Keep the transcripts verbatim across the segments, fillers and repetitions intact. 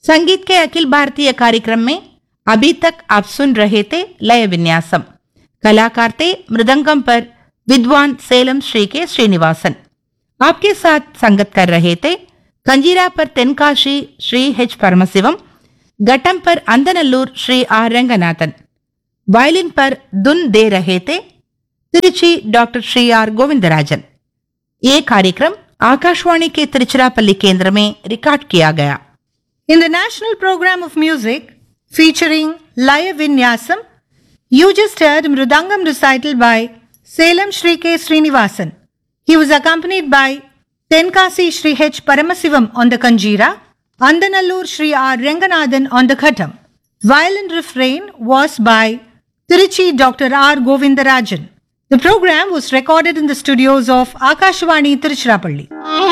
संगीत के अखिल भारतीय कार्यक्रम में अभी तक आप सुन रहे थे लय विन्यासम। कलाकार थे मृदंगम पर विद्वान सेलम श्री के श्रीनिवासन। आपके साथ संगत कर रहे थे कंजीरा पर तेनकाशी श्री एच परमशिवम, घटम पर अंदनल्लूर श्री आर रंगनाथन, वायलिन पर धुन दे रहे थे तिरुचि डॉक्टर श्री आर गोविंदराजन। ये कार्यक्रम आकाशवाणी के तिरुचिरापल्ली केंद्र में रिकॉर्ड किया गया। In the National Program of Music featuring Laya Vinyasam, you just heard Mridangam recital by Salem Shri K. Srinivasan. He was accompanied by Tenkasi Shri H. Paramasivam on the Kanjira, Andanallur Shri R. Ranganathan on the Khatam. Violin refrain was by Tiruchi Doctor R. Govindarajan. The program was recorded in the studios of Akashvani Tiruchirappalli.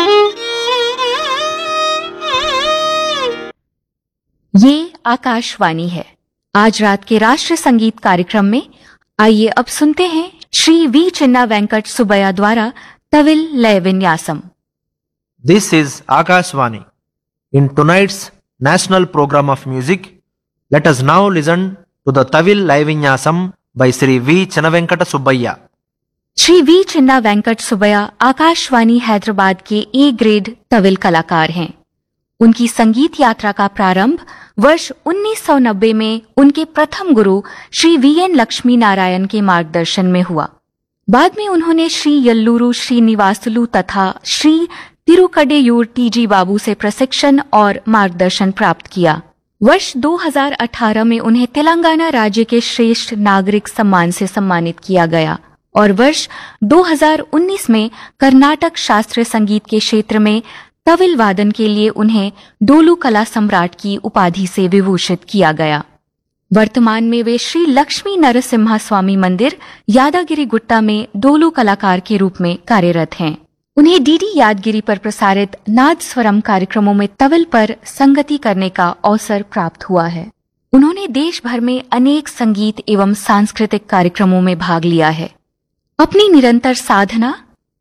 ये आकाशवाणी है। आज रात के राष्ट्रीय संगीत कार्यक्रम में आइए अब सुनते हैं श्री वी चिन्ना वेंकट सुब्बैया द्वारा तविल लय विन्यासम। This is Akashvani. In tonight's national program of music, let us now listen to the Tavil Lay Vinyasam by Sri V. Chinnavenkata Subbaiah. Shri we चिन्ना वेंकट सुब्बैया आकाशवाणी हैदराबाद के ए ग्रेड तविल कलाकार हैं। उनकी संगीत यात्रा का प्रारंभ वर्ष उन्नीस सौ नब्बे में उनके प्रथम गुरु श्री वी एन लक्ष्मी नारायण के मार्गदर्शन में हुआ। बाद में उन्होंने श्री यल्लूरू श्रीनिवासुलु तथा श्री तिरुकडेयूर टीजी बाबू से प्रशिक्षण और मार्गदर्शन प्राप्त किया। वर्ष दो हज़ार अठारह में उन्हें तेलंगाना राज्य के श्रेष्ठ नागरिक सम्मान से सम्मानित किया गया और वर्ष दो हज़ार उन्नीस में कर्नाटक शास्त्रीय संगीत के क्षेत्र में तविल वादन के लिए उन्हें डोलू कला सम्राट की उपाधि से विभूषित किया गया। वर्तमान में वे श्री लक्ष्मी नरसिम्हा स्वामी मंदिर यादागिरी गुट्टा में डोलू कलाकार के रूप में कार्यरत हैं। उन्हें डीडी यादगिरी पर प्रसारित नाद स्वरम कार्यक्रमों में तविल पर संगति करने का अवसर प्राप्त हुआ है। उन्होंने देश भर में अनेक संगीत एवं सांस्कृतिक कार्यक्रमों में भाग लिया है। अपनी निरंतर साधना,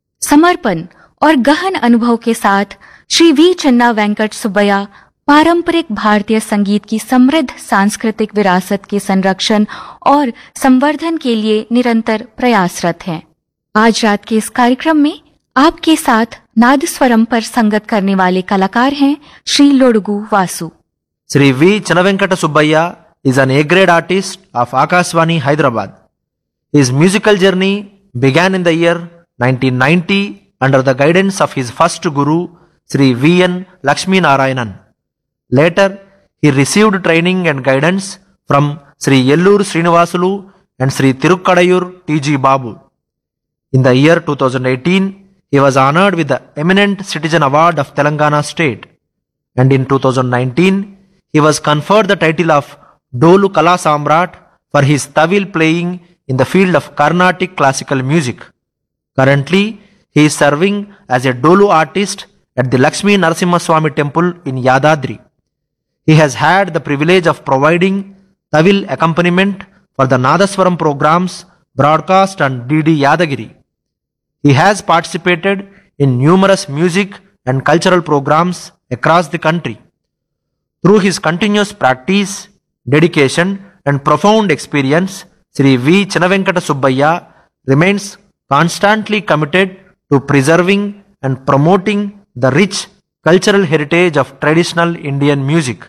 समर्पण और गहन अनुभव के साथ श्री वी चिन्ना वेंकट सुब्बैया पारंपरिक भारतीय संगीत की समृद्ध सांस्कृतिक विरासत के संरक्षण और संवर्धन के लिए निरंतर प्रयासरत हैं। आज रात के इस कार्यक्रम में आपके साथ नाद स्वरम पर संगत करने वाले कलाकार हैं Shri लोडगु Vasu. Sri V. Chinnavenkata Subbaiah is an A-grade artist of Akashvani, Hyderabad. His musical journey began in the year nineteen ninety under the guidance of his first guru, Sri V N Lakshmi Narayanan. Later, he received training and guidance from Sri Yellur Srinivasulu and Sri Tirukkadayur T G Babu. In the year two thousand eighteen, he was honored with the Eminent Citizen Award of Telangana State. And in two thousand nineteen, he was conferred the title of Dolu Kala Samrat for his Tavil playing in the field of Carnatic classical music. Currently, he is serving as a Dolu artist at the Lakshmi Narasimha Swami Temple in Yadadri. He has had the privilege of providing Tavil accompaniment for the Nadaswaram programs broadcast on D D Yadagiri. He has participated in numerous music and cultural programs across the country. Through his continuous practice, dedication and profound experience, Sri V. Chinnavenkata Subbaiah remains constantly committed to preserving and promoting the rich cultural heritage of traditional Indian music.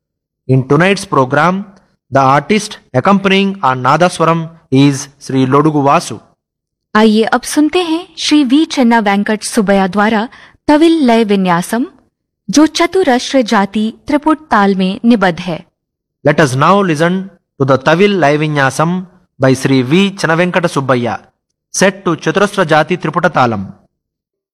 In tonight's program, the artist accompanying on Nadaswaram is Sri Lodugu Vasu. आइए अब सुनते हैं Shri we चिन्ना वेंकट सुब्बैया द्वारा तविल लय विन्यासम, जो चतुरश्र जाति त्रिपुट ताल में निबद्ध है। Let us now listen to the Tavil Lay Vinyasam by Sri V. Chinnavenkata Subbaiah, set to Chaturasra Jati Triputatalam.